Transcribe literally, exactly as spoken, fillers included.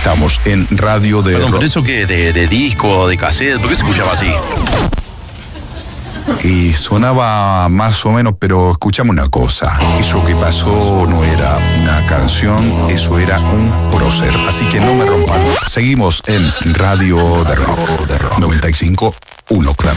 Estamos en Radio de Perdón, Rock. ¿pero eso qué? ¿De, de disco, de cassette? ¿Por qué se escuchaba así? Y sonaba más o menos, pero escuchame una cosa. Eso que pasó no era una canción, eso era un prócer. Así que no me rompan. Seguimos en Radio de Rock, de Rock noventa y cinco punto uno, claro.